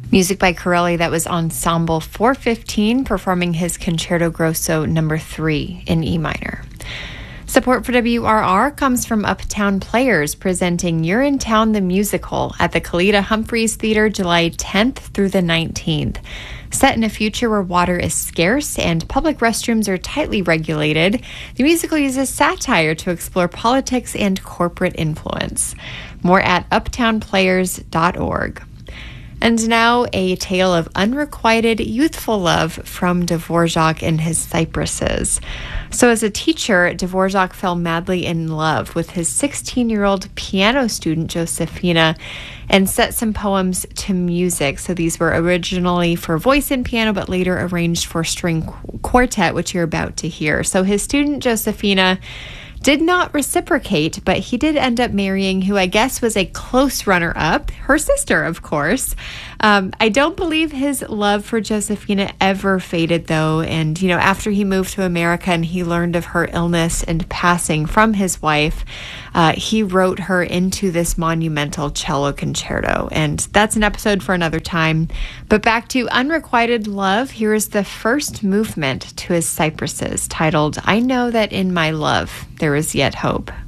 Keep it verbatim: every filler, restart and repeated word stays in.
Music by Corelli, that was Ensemble four fifteen, performing his Concerto Grosso number three in E minor. Support for W R R comes from Uptown Players, presenting Urinetown the Musical at the Kalita Humphreys Theater July tenth through the nineteenth. Set in a future where water is scarce and public restrooms are tightly regulated, the musical uses satire to explore politics and corporate influence. More at uptown players dot org. And now a tale of unrequited youthful love from Dvorak and his Cypresses. So as a teacher, Dvorak fell madly in love with his sixteen-year-old piano student, Josefina, and set some poems to music. So these were originally for voice and piano, but later arranged for string quartet, which you're about to hear. So his student, Josefina, did not reciprocate, but he did end up marrying who I guess was a close runner-up, her sister, of course. Um, I don't believe his love for Josefina ever faded, though. And, you know, after he moved to America and he learned of her illness and passing from his wife, uh, he wrote her into this monumental cello concerto. And that's an episode for another time. But back to Unrequited Love, here is the first movement to his Cypresses, titled, I Know That in My Love There Is Yet Hope.